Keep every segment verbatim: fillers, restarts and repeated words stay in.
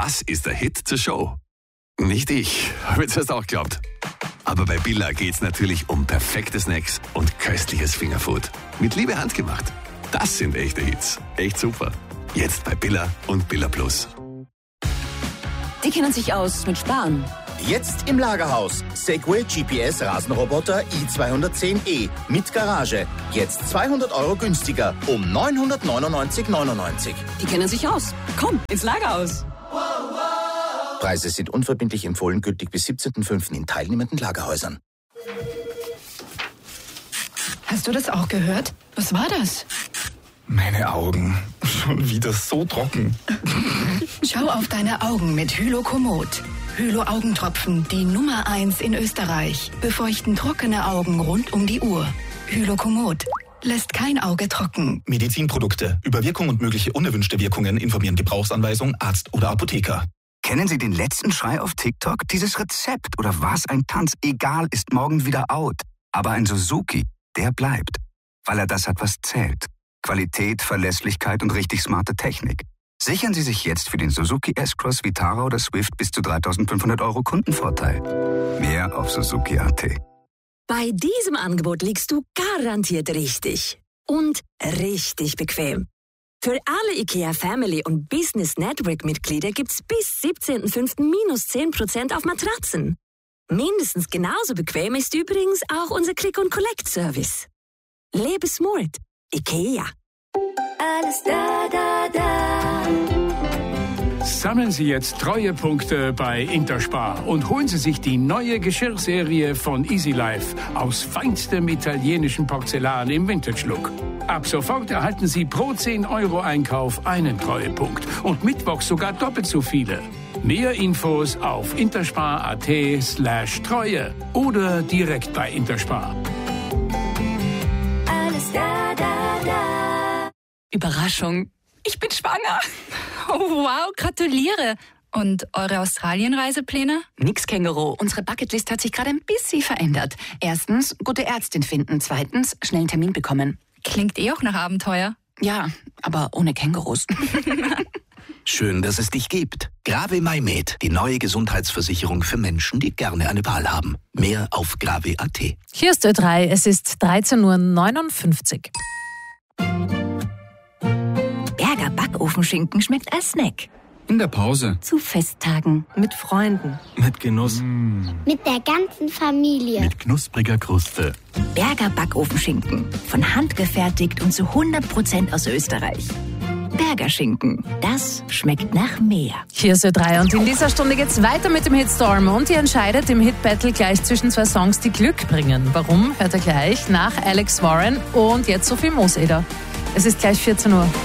Was ist der Hit zur Show? Nicht ich, habe ich zuerst auch geglaubt. Aber bei Billa geht's natürlich um perfekte Snacks und köstliches Fingerfood. Mit Liebe handgemacht. Das sind echte Hits. Echt super. Jetzt bei Billa und Billa Plus. Die kennen sich aus mit Sparen. Jetzt im Lagerhaus. Segway G P S Rasenroboter i zweihundertzehn e mit Garage. Jetzt zweihundert Euro günstiger um neunhundertneunundneunzig Euro neunundneunzig. Die kennen sich aus. Komm, ins Lagerhaus. Preise sind unverbindlich empfohlen, gültig bis siebzehnten fünften in teilnehmenden Lagerhäusern. Hast du das auch gehört? Was war das? Meine Augen. Schon wieder so trocken. Schau auf deine Augen mit Hylokomod. Hylo-Augentropfen, die Nummer eins in Österreich. Befeuchten trockene Augen rund um die Uhr. Hylokomod lässt kein Auge trocken. Medizinprodukte. Über Wirkung und mögliche unerwünschte Wirkungen informieren Gebrauchsanweisung, Arzt oder Apotheker. Kennen Sie den letzten Schrei auf TikTok? Dieses Rezept oder was ein Tanz, egal, ist morgen wieder out. Aber ein Suzuki, der bleibt. Weil er das hat, was zählt. Qualität, Verlässlichkeit und richtig smarte Technik. Sichern Sie sich jetzt für den Suzuki S-Cross, Vitara oder Swift bis zu dreitausendfünfhundert Euro Kundenvorteil. Mehr auf Suzuki Punkt a t. Bei diesem Angebot liegst du garantiert richtig. Und richtig bequem. Für alle IKEA Family und Business Network Mitglieder gibt's bis siebzehnten fünften minus zehn Prozent auf Matratzen. Mindestens genauso bequem ist übrigens auch unser Click-and-Collect-Service. Lebe smart. IKEA. Alles da, da, da. Sammeln Sie jetzt Treuepunkte bei Interspar und holen Sie sich die neue Geschirrserie von Easy Life aus feinstem italienischen Porzellan im Vintage-Look. Ab sofort erhalten Sie pro zehn Euro Einkauf einen Treuepunkt und mittwochs sogar doppelt so viele. Mehr Infos auf interspar.at slash Treue oder direkt bei Interspar. Alles da, da, da. Überraschung. Ich bin schwanger. Oh, wow, gratuliere. Und eure Australien-Reisepläne? Nix, Känguru. Unsere Bucketlist hat sich gerade ein bisschen verändert. Erstens, gute Ärztin finden. Zweitens, schnell einen Termin bekommen. Klingt eh auch nach Abenteuer. Ja, aber ohne Kängurus. Schön, dass es dich gibt. Grave MyMed, die neue Gesundheitsversicherung für Menschen, die gerne eine Wahl haben. Mehr auf grave Punkt a t. Hier ist Ö drei, es ist dreizehn Uhr neunundfünfzig. Berger Backofenschinken schmeckt als Snack. In der Pause. Zu Festtagen. Mit Freunden. Mit Genuss. Mm. Mit der ganzen Familie. Mit knuspriger Kruste. Berger Backofenschinken. Von Hand gefertigt und zu hundert Prozent aus Österreich. Berger Schinken. Das schmeckt nach mehr. Hier ist Ö drei und in dieser Stunde geht's weiter mit dem Hitstorm und ihr entscheidet im Hit-Battle gleich zwischen zwei Songs, die Glück bringen. Warum? Hört ihr gleich nach Alex Warren und jetzt Sophie Mooseder. Es ist gleich vierzehn Uhr.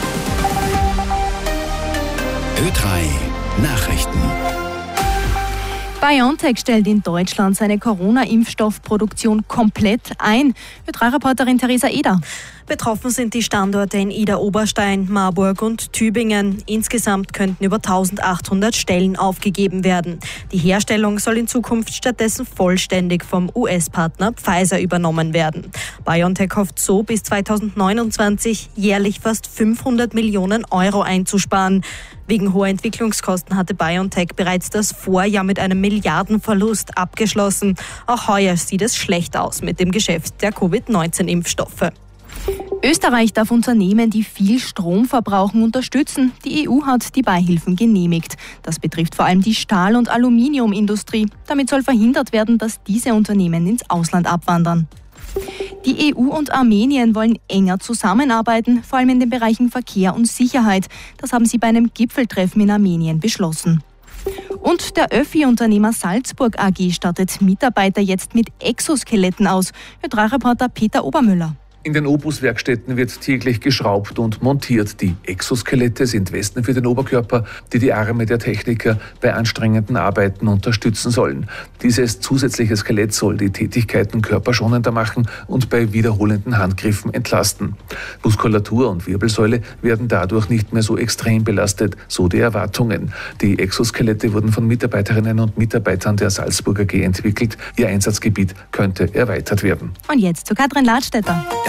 Ö drei Nachrichten. BioNTech stellt in Deutschland seine Corona-Impfstoffproduktion komplett ein. Ö drei Reporterin Theresa Eder. Betroffen sind die Standorte in Idar-Oberstein, Marburg und Tübingen. Insgesamt könnten über eintausendachthundert Stellen aufgegeben werden. Die Herstellung soll in Zukunft stattdessen vollständig vom U S-Partner Pfizer übernommen werden. BioNTech hofft so, bis zweitausendneunundzwanzig jährlich fast fünfhundert Millionen Euro einzusparen. Wegen hoher Entwicklungskosten hatte BioNTech bereits das Vorjahr mit einem Milliardenverlust abgeschlossen. Auch heuer sieht es schlecht aus mit dem Geschäft der Covid neunzehn Impfstoffe. Österreich darf Unternehmen, die viel Strom verbrauchen, unterstützen. Die E U hat die Beihilfen genehmigt. Das betrifft vor allem die Stahl- und Aluminiumindustrie. Damit soll verhindert werden, dass diese Unternehmen ins Ausland abwandern. Die E U und Armenien wollen enger zusammenarbeiten, vor allem in den Bereichen Verkehr und Sicherheit. Das haben sie bei einem Gipfeltreffen in Armenien beschlossen. Und der Öffi-Unternehmer Salzburg A G stattet Mitarbeiter jetzt mit Exoskeletten aus. Ö drei Reporter Peter Obermüller. In den Obus-Werkstätten wird täglich geschraubt und montiert. Die Exoskelette sind Westen für den Oberkörper, die die Arme der Techniker bei anstrengenden Arbeiten unterstützen sollen. Dieses zusätzliche Skelett soll die Tätigkeiten körperschonender machen und bei wiederholenden Handgriffen entlasten. Muskulatur und Wirbelsäule werden dadurch nicht mehr so extrem belastet, so die Erwartungen. Die Exoskelette wurden von Mitarbeiterinnen und Mitarbeitern der Salzburg A G entwickelt. Ihr Einsatzgebiet könnte erweitert werden. Und jetzt zu Katrin Ladstätter. Das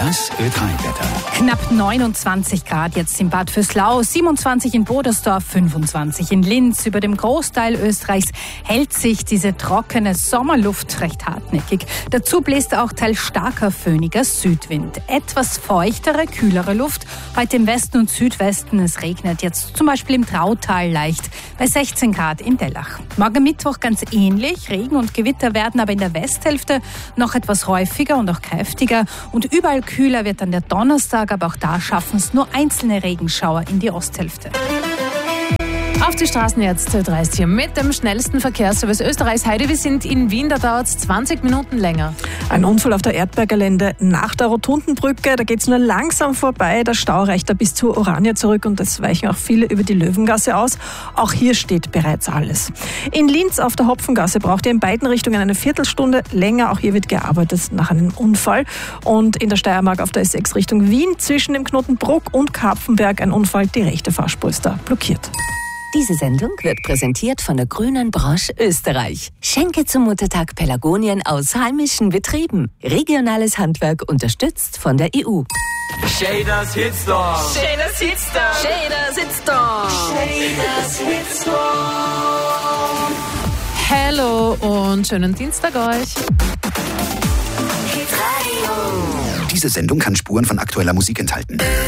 Das Ö drei Wetter. Knapp neunundzwanzig Grad jetzt in Bad Vöslau, siebenundzwanzig in Bodersdorf, fünfundzwanzig in Linz. Über dem Großteil Österreichs hält sich diese trockene Sommerluft recht hartnäckig. Dazu bläst auch teils starker föhniger Südwind. Etwas feuchtere, kühlere Luft. Heute im Westen und Südwesten. Es regnet jetzt zum Beispiel im Trautal leicht bei sechzehn Grad in Dellach. Morgen Mittwoch ganz ähnlich. Regen und Gewitter werden aber in der Westhälfte noch etwas häufiger und auch kräftiger. Und überall kühler wird dann der Donnerstag, aber auch da schaffen es nur einzelne Regenschauer in die Osthälfte. Auf die Straßen jetzt dreist hier mit dem schnellsten Verkehrsservice Österreichs. Heidi, wir sind in Wien, da dauert es zwanzig Minuten länger. Ein Unfall auf der Erdberger-Lände nach der Rotundenbrücke. Da geht es nur langsam vorbei. Der Stau reicht da bis zur Orania zurück und es weichen auch viele über die Löwengasse aus. Auch hier steht bereits alles. In Linz auf der Hopfengasse braucht ihr in beiden Richtungen eine Viertelstunde länger. Auch hier wird gearbeitet nach einem Unfall. Und in der Steiermark auf der S sechs Richtung Wien zwischen dem Knoten Bruck und Kapfenberg ein Unfall. Die rechte Fahrspur ist da blockiert. Diese Sendung wird präsentiert von der Grünen Branche Österreich. Schenke zum Muttertag Pelargonien aus heimischen Betrieben. Regionales Handwerk unterstützt von der E U. Shaders Hitstorm. Shaders Hitstorm. Shaders Hitstorm. Shaders Hitstorm. Hallo und schönen Dienstag euch. Diese Sendung kann Spuren von aktueller Musik enthalten.